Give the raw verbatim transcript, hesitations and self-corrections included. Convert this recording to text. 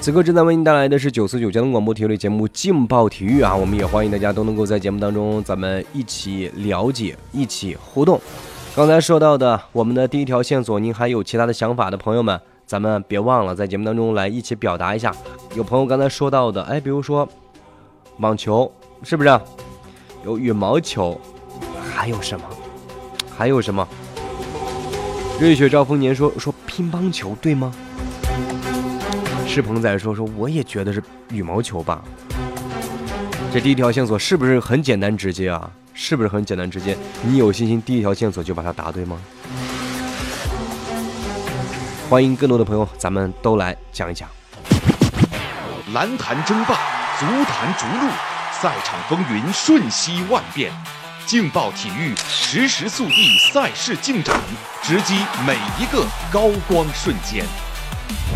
此刻正在为您带来的是九四九交通广播体育类节目《劲爆体育》啊，我们也欢迎大家都能够在节目当中，咱们一起了解，一起互动。刚才说到的我们的第一条线索，您还有其他的想法的朋友们，咱们别忘了在节目当中来一起表达一下。有朋友刚才说到的，哎，比如说网球，是不是？有羽毛球，还有什么？还有什么？瑞雪兆丰年说说乒乓球对吗？是鹏仔说说我也觉得是羽毛球吧。这第一条线索是不是很简单直接啊？是不是很简单直接？你有信心第一条线索就把它答对吗？欢迎更多的朋友，咱们都来讲一讲。 篮坛争霸，足坛逐鹿，赛场风云瞬息万变。劲爆体育实时速递赛事进展，直击每一个高光瞬间。